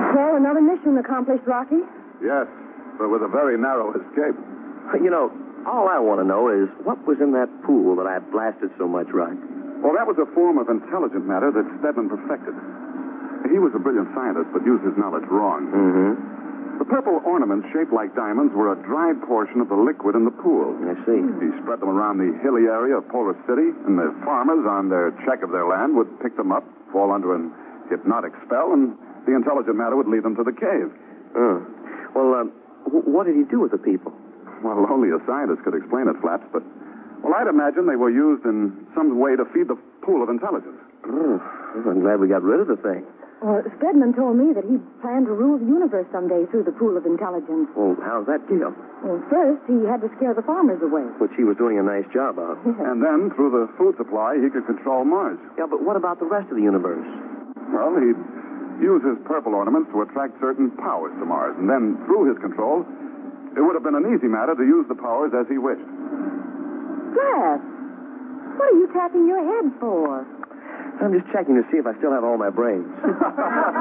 Well, another mission accomplished, Rocky. Yes, but with a very narrow escape. You know, all I want to know is what was in that pool that I blasted so much, Rock? Well, that was a form of intelligent matter that Stedman perfected. He was a brilliant scientist, but used his knowledge wrong. Mm-hmm. The purple ornaments shaped like diamonds were a dried portion of the liquid in the pool. I see. He spread them around the hilly area of Polar City, and the farmers, on their check of their land, would pick them up, fall under an hypnotic spell, and the intelligent matter would lead them to the cave. Oh. Well, what did he do with the people? Well, only a scientist could explain it, Flaps, but... Well, I'd imagine they were used in some way to feed the pool of intelligence. Oh, I'm glad we got rid of the thing. Well, Stedman told me that he planned to rule the universe someday through the pool of intelligence. Well, how's that deal? Well, first, he had to scare the farmers away. Which he was doing a nice job of. And then, through the food supply, he could control Mars. Yeah, but what about the rest of the universe? Well, he'd use his purple ornaments to attract certain powers to Mars. And then, through his control, it would have been an easy matter to use the powers as he wished. Dad, what are you tapping your head for? I'm just checking to see if I still have all my brains.